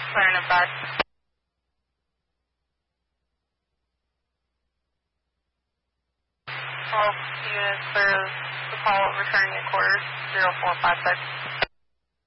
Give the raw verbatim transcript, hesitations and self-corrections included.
Clearing it back. All units clear the call returning at quarters zero four five six.